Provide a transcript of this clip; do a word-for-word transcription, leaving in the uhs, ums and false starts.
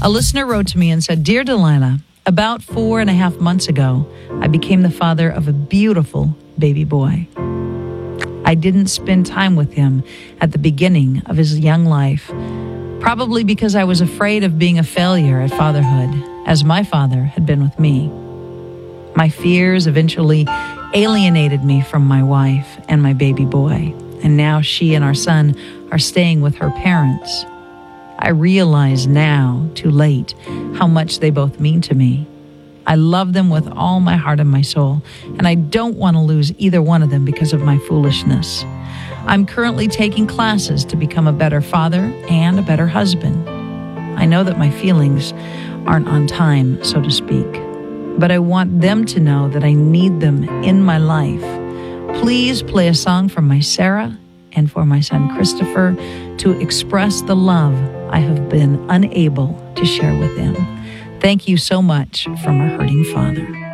A listener wrote to me and said, "Dear Delilah, about four and a half months ago, I became the father of a beautiful baby boy. I didn't spend time with him at the beginning of his young life, probably because I was afraid of being a failure at fatherhood, as my father had been with me. My fears eventually alienated me from my wife and my baby boy, and now she and our son are staying with her parents. I realize now, too late, how much they both mean to me. I love them with all my heart and my soul, and I don't want to lose either one of them because of my foolishness. I'm currently taking classes to become a better father and a better husband. I know that my feelings aren't on time, so to speak, but I want them to know that I need them in my life. Please play a song for my Sarah and for my son Christopher to express the love I have been unable to share with them. Thank you so much from a hurting father."